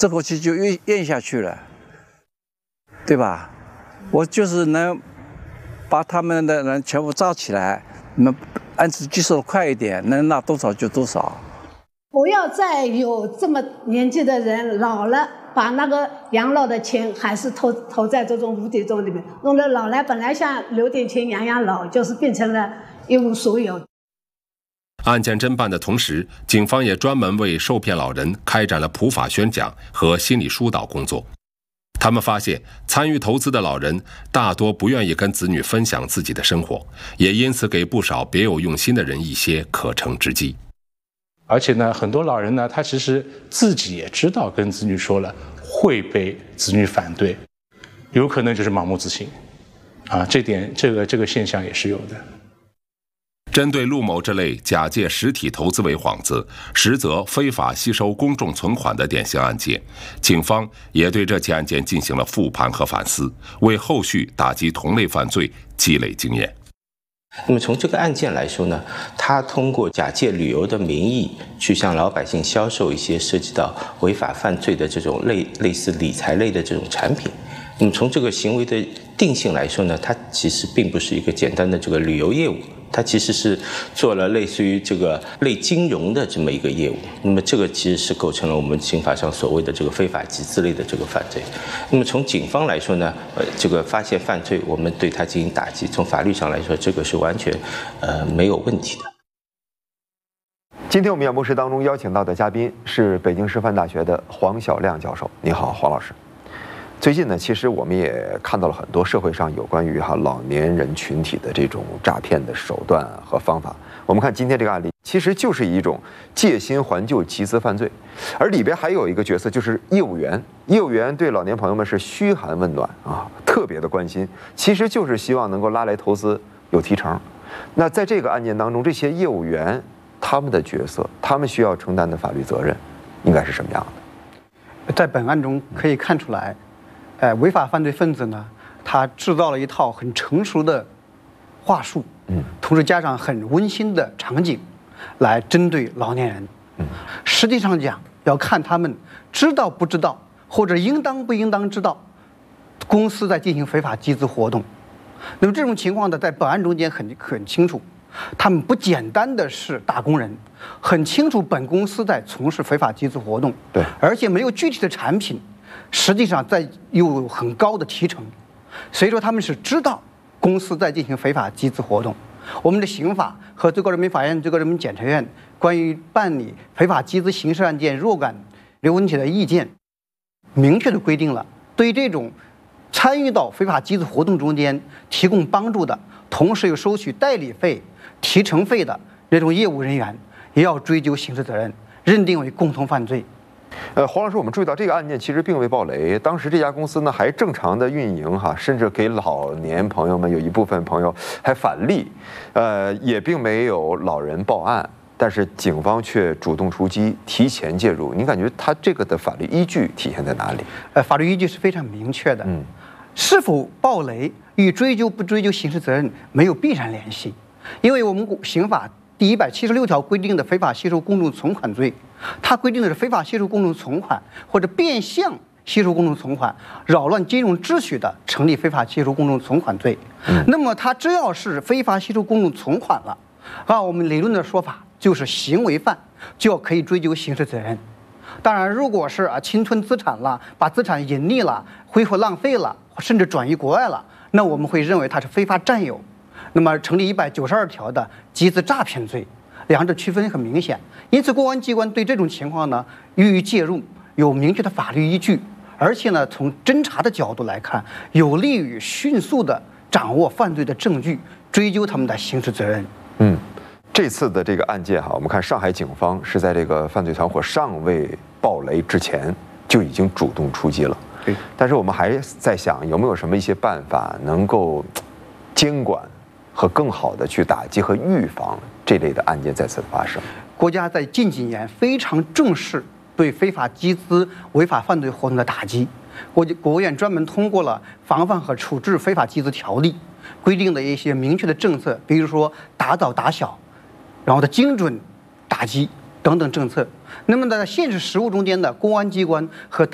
这口气就咽下去了，对吧？我就是能把他们的人全部抓起来，你们案子接受快一点，能拿多少就多少。 不要再有这么年纪的人老了，把那个养老的钱还是投在这种无底洞里面，弄得老来本来想留点钱养老，就是变成了一无所有。 案件侦办的同时，警方也专门为受骗老人开展了普法宣讲和心理疏导工作。他们发现，参与投资的老人大多不愿意跟子女分享自己的生活，也因此给不少别有用心的人一些可乘之机。 而且呢，很多老人呢，他其实自己也知道跟子女说了会被子女反对，有可能就是盲目自信，这个现象也是有的。 针对陆某这类假借实体投资为幌子，实则非法吸收公众存款的典型案件，警方也对这起案件进行了复盘和反思，为后续打击同类犯罪积累经验。 那么从这个案件来说呢，他通过假借旅游的名义去向老百姓销售一些涉及到违法犯罪的这种类似理财类的这种产品。那么从这个行为的定性来说呢，它其实并不是一个简单的这个旅游业务，它其实是做了类似于这个类金融的这么一个业务。那么这个其实是构成了我们刑法上所谓的这个非法集资类的这个犯罪。那么从警方来说呢，这个发现犯罪，我们对它进行打击，从法律上来说，这个是完全没有问题的。 今天我们演播室当中邀请到的嘉宾是北京师范大学的黄晓亮教授。你好，黄老师。最近呢，其实我们也看到了很多社会上有关于老年人群体的这种诈骗的手段和方法。我们看今天这个案例，其实就是一种借新还旧集资犯罪，而里边还有一个角色就是业务员。业务员对老年朋友们是嘘寒问暖啊，特别的关心，其实就是希望能够拉来投资，有提成。那在这个案件当中，这些业务员他们的角色，他们需要承担的法律责任，应该是什么样的？ 在本案中可以看出来。违法犯罪分子呢，他制造了一套很成熟的话术，同时加上很温馨的场景，来针对老年人。实际上讲，要看他们知道不知道，或者应当不应当知道，公司在进行非法集资活动。那么这种情况呢，在本案中间很清楚，他们不简单的是打工人，很清楚本公司在从事非法集资活动， 对， 而且没有具体的产品。实际上有很高的提成，所以说他们是知道公司在进行非法集资活动。我们的刑法和最高人民法院、最高人民检察院关于办理非法集资刑事案件若干问题的意见，明确的规定了，对于这种参与到非法集资活动中间提供帮助的，同时又收取代理费、提成费的这种业务人员，也要追究刑事责任，认定为共同犯罪。 黄老师，我们注意到这个案件其实并未爆雷，当时这家公司呢还正常的运营甚至给老年朋友们有一部分朋友还返利，也并没有老人报案，但是警方却主动出击，提前介入。您感觉他这个的法律依据体现在哪里？ 法律依据是非常明确的，是否爆雷与追究不追究刑事责任没有必然联系，因为我们刑法第176条规定的非法吸收公众存款罪，它规定的是非法吸收公众存款或者变相吸收公众存款、扰乱金融秩序的，成立非法吸收公众存款罪。那么它只要是非法吸收公众存款了，按我们理论的说法就是行为犯，就要可以追究刑事责任。当然，如果是侵吞资产了，把资产隐匿了、挥霍浪费了，甚至转移国外了，那我们会认为它是非法占有。那么成立192条的集资诈骗罪，两者区分很明显。因此，公安机关对这种情况呢予以介入，有明确的法律依据，而且呢，从侦查的角度来看，有利于迅速的掌握犯罪的证据，追究他们的刑事责任。 这次的这个案件我们看上海警方是在这个犯罪团伙尚未爆雷之前就已经主动出击了。 对， 但是我们还在想，有没有什么一些办法能够监管和更好的去打击和预防这类的案件再次发生。 国家在近几年非常重视对非法集资、违法犯罪活动的打击。国务院专门通过了《防范和处置非法集资条例》，规定的一些明确的政策，比如说打早打小，然后的精准打击等等政策。那么在现实实务中间的公安机关和